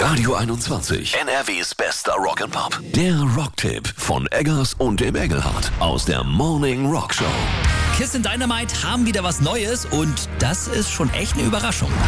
Radio 21, NRWs bester Rock'n'Pop. Der Rocktipp von Eggers und dem Engelhardt aus der Morning Rock Show. Kiss and Dynamite haben wieder was Neues und das ist schon echt eine Überraschung.